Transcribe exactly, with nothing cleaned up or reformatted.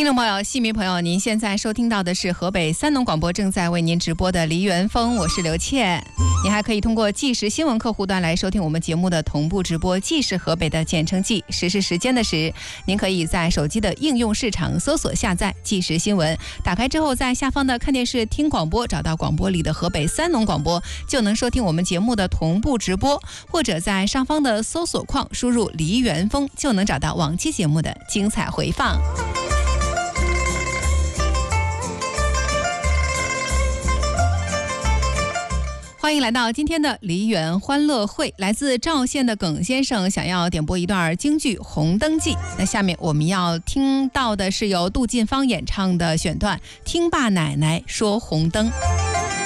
听众朋友、戏迷朋友，您现在收听到的是河北三农广播正在为您直播的梨园风，我是刘倩。您还可以通过即时新闻客户端来收听我们节目的同步直播，即时河北的简称即，时是时间的时。您可以在手机的应用市场搜索下载即时新闻，打开之后在下方的看电视听广播，找到广播里的河北三农广播，就能收听我们节目的同步直播，或者在上方的搜索框输入梨园风，就能找到往期节目的精彩回放。欢迎来到今天的梨园欢乐会。来自赵县的耿先生想要点播一段京剧《红灯记》，那下面我们要听到的是由杜近芳演唱的选段《听爸奶奶说红灯》。